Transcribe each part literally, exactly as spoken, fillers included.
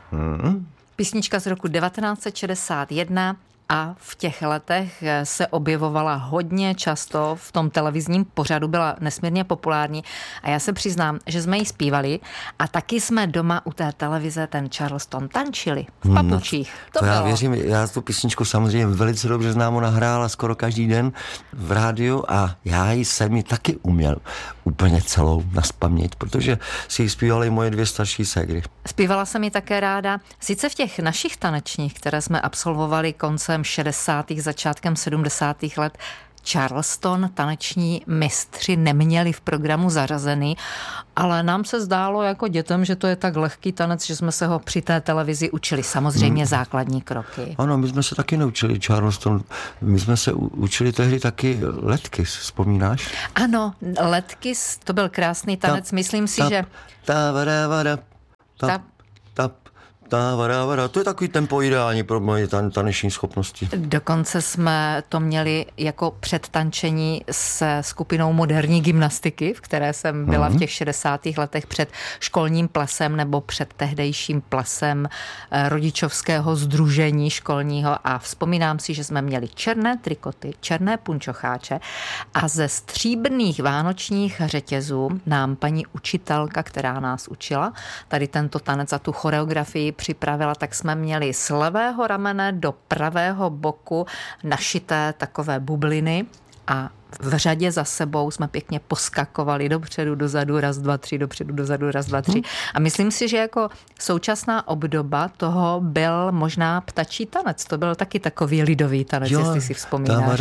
Hmm. Písnička z roku devatenáct set šedesát jedna a v těch letech se objevovala hodně často v tom televizním pořadu, byla nesmírně populární a já se přiznám, že jsme ji zpívali a taky jsme doma u té televize ten Charleston tančili v papučích. No, to, to já bylo. věřím, já tu písničku samozřejmě velice dobře znám, ona hrála skoro každý den v rádiu a já ji jsem ji taky uměl úplně celou nazpaměť, protože si ji zpívaly moje dvě starší ségry. Zpívala jsem ji také ráda, sice v těch našich tanečních, které jsme absolvovali koncem šedesátých začátkem sedmdesátých let, Charleston taneční mistři neměli v programu zařazený, ale nám se zdálo jako dětem, že to je tak lehký tanec, že jsme se ho při té televizi učili. Samozřejmě hmm. základní kroky. Ano, my jsme se taky naučili Charleston. My jsme se učili tehdy taky Letkys, vzpomínáš? Ano, Letkys, to byl krásný tanec. Ta, Myslím si, ta, že... Ta, vada, vada, ta, ta, ta, ta, vada, vada. To je takový tempo ideální pro moje tan, taneční schopnosti. Dokonce jsme to měli jako předtančení se skupinou moderní gymnastiky, v které jsem byla mm. v těch šedesátých letech před školním plesem nebo před tehdejším plesem rodičovského sdružení školního a vzpomínám si, že jsme měli černé trikoty, černé punčocháče a ze stříbrných vánočních řetězů nám paní učitelka, která nás učila tady tento tanec a tu choreografii připravila, tak jsme měli z levého ramene do pravého boku našité takové bubliny a v řadě za sebou jsme pěkně poskakovali dopředu, dozadu, raz, dva, tři, dopředu, dozadu, raz, dva, tři. A myslím si, že jako současná obdoba toho byl možná ptačí tanec. To byl taky takový lidový tanec, jo, jestli si vzpomínáš.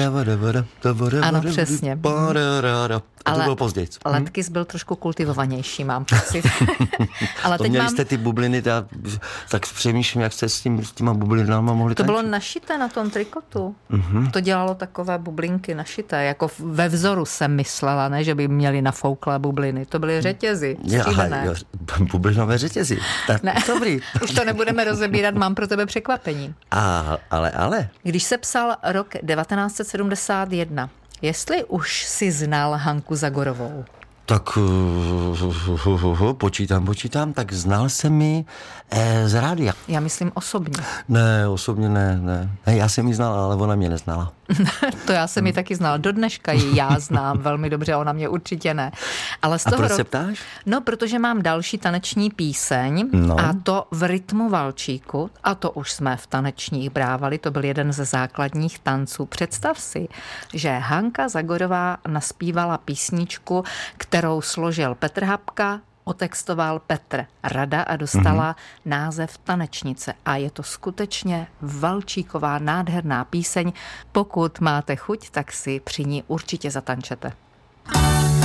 Ano, přesně. A to bylo později. Letkys byl trošku kultivovanější, mám pocit. Ale to teď měli mám... jste ty bubliny, já, tak přemýšlím, jak jste s, tím, s těma bublinama mohli To tančit. bylo našité na tom trikotu. Uh-huh. To dělalo takové bublinky našité, jako ve vzoru jsem myslela, ne, že by měli nafouklé bubliny. To byly řetězy, stříbrné. Bublinové řetězy. Tak, ne, dobrý. Už to nebudeme rozebírat, mám pro tebe překvapení. A, ale, ale. Když se psal rok devatenáct set sedmdesát jedna, jestli už si znal Hanku Zagorovou? Tak uh, uh, uh, uh, počítám, počítám, tak znal jsem ji eh, z rádia. Já myslím osobně. Ne, osobně ne, ne. ne já jsem ji znala, ale ona mě neznala. To já jsem ji taky znala. Do dneška ji já znám velmi dobře, ona mě určitě ne. Ale z toho a proč ro... se ptáš? No, protože mám další taneční píseň no. a to v rytmu valčíku a to už jsme v tanečních brávali, to byl jeden ze základních tanců. Představ si, že Hanka Zagorová naspívala písničku, kterou složil Petr Habka, otextoval Petr Rada a dostala mm-hmm. název Tanečnice. A je to skutečně valčíková, nádherná píseň. Pokud máte chuť, tak si při ní určitě zatančete.